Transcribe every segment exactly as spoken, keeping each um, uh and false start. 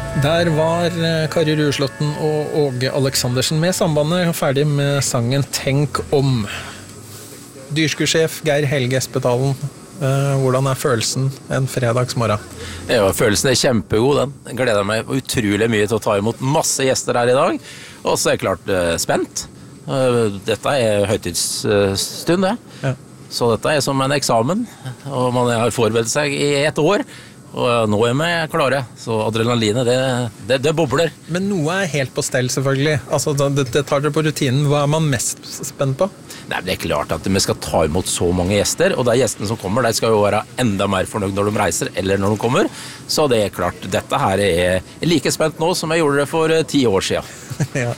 Der var Kari Rueslåtten og Åge Aleksandersen med sambandet ferdig med sangen Tenk om. Dyrskuesjef Geir Helge Espedalen, hvordan er følelsen en fredagsmorgen? Ja, følelsen er kjempegod, den. Jeg gleder meg utrolig mye til å ta imot masse gjester her i dag. Og så er jeg klart spent. Dette er høytidsstund, det. Ja. Så dette er som en eksamen, og man har forberedt seg i et år. Og nå er vi klare, så adrenalinet, det, det, det bobler. Men noe er helt på stell, selvfølgelig. Altså, det, det tar dere på rutinen. Hva er man mest spent på? Nei, det er klart at vi skal ta imot så mange gjester, og de gjestene som kommer, de skal jo være enda mer fornøyd når de reiser, eller når de kommer. Så det er klart, dette her er like spent nå som jeg gjorde det for ti år siden. Ja.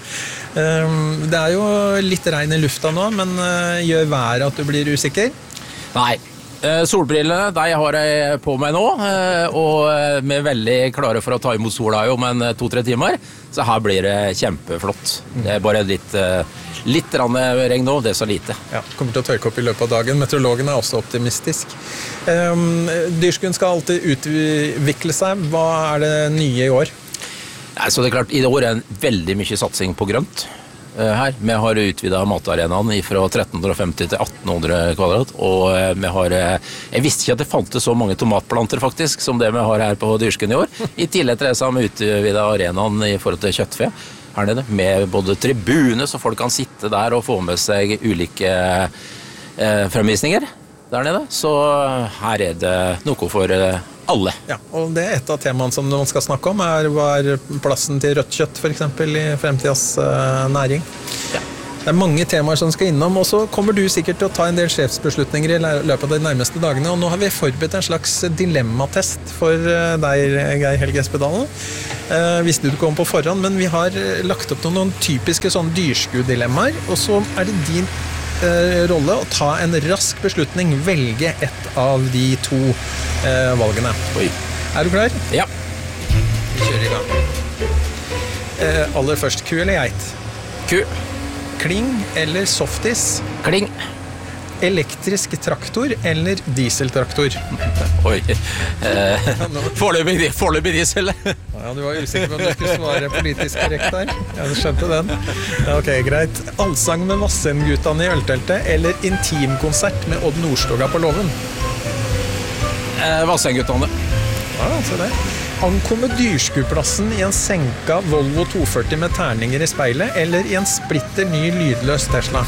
Um, det er jo litt regn i lufta nå, men uh, gjør været at du blir usikker? Nei. Solbrillene, de har jeg på meg nå, og vi er veldig klare for å ta imot sola om en to-tre timer, så her blir det kjempeflott. Det er bare litt, litt regn nå, det er så lite. Ja, kommer til å tørke opp i løpet av dagen. Meteorologen er også optimistisk. Um, Dyrskuen skal alltid utvikle seg. Hva er det nye i år? Nei, så det er klart, i år er det veldig mye satsing på grønt. Her. Vi har utvidet matarenaen fra tretten femti til atten hundre kvadrat, og vi har, jeg visste ikke at det fantes så mange tomatplanter faktisk, som det vi har her på Dyrskuen i år. I tillegg til det så har vi utvidet arenaen i forhold til kjøttfe her nede, med både tribune, så folk kan sitte der og få med seg ulike eh, fremvisninger der nede. Så her er det noe for alle. Ja, og det er et av temaene som man skal snakke om, er hva er plassen til rødt kjøtt for eksempel i fremtidas uh, næring. Ja. Det er mange temaer som skal innom, og så kommer du sikkert til å ta en del sjefsbeslutninger i løpet av de nærmeste dagene, og nå har vi forberedt en slags dilemmatest for uh, deg, Geir Helge Espedalen. Uh, visste du ikke om på forhånd, men vi har lagt opp noen, noen typiske sånn dyrskuedilemmaer, og så er det din rolle å ta en rask beslutning, velge ett av de to eh, valgene. Oi. Er du klar? Ja. Vi kjører i gang. Eh, aller først, ku eller geit? Ku. Kling eller softis? Kling. Elektrisk traktor eller dieseltraktor? Oi. Eh, foreløpig, foreløpig diesel. Ja, du var usikker på om du skulle svare politisk korrekt der. Ja, du skjønte den. Ja, ok, greit. Allsang med Vassendgutane i ølteltet eller intimkonsert med Odd Nordstoga på Låven? Eh, Vassendgutane. Ja, se der. Ankomme Dyrskueplassen i en senka Volvo to førti med terninger i speilet eller i en splitter ny lydløs Tesla?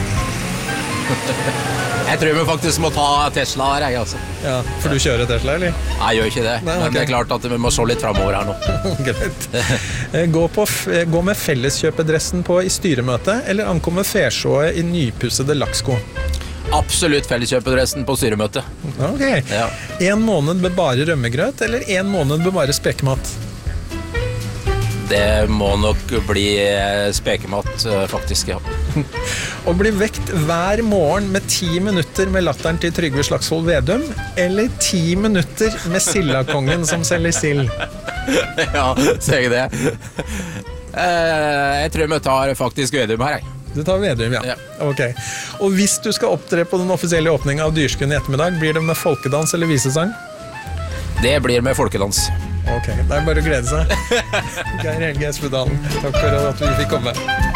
Jeg tror vi faktisk må ta Tesla her, jeg altså. Ja, for du kjører Tesla, eller? Nei, jeg gjør ikke det. Nei, okay. Men det er klart at vi må se litt fremover her nå. Greit. Gå, på, gå med felleskjøpedressen på i styremøte, eller ankomme Fersjået i nypussede laksko? Absolutt felleskjøpedressen på styremøte. Ok. Ja. En måned med bare rømmegrøt, eller en måned med bare spekemat? Det må nok bli spekemat, faktisk, ja. Å bli vekt hver morgen med ti minutter med latteren til Trygve Slagsvold Vedum, eller ti minutter med Sildakongen som selger sild? Ja, ser jeg det. Jeg tror vi tar faktisk Vedum her, jeg. Du tar Vedum, ja. Ja. Ok. Og hvis du skal opptre på den offisielle åpningen av Dyrskuen i ettermiddag, blir det med folkedans eller visesang? Det blir med folkedans. Ok, det er bare å glede seg. Geir Helge Espedalen, takk for at vi fikk komme.